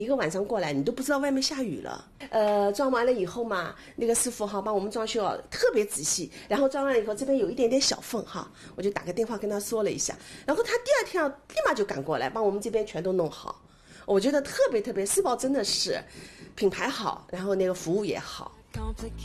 一个晚上过来，你都不知道外面下雨了。装完了以后嘛，那个师傅哈帮我们装修特别仔细，然后装完了以后这边有一点点小缝哈，我就打个电话跟他说了一下，然后他第二天立马就赶过来帮我们这边全都弄好。我觉得特别特别，世宝真的是品牌好，然后那个服务也好。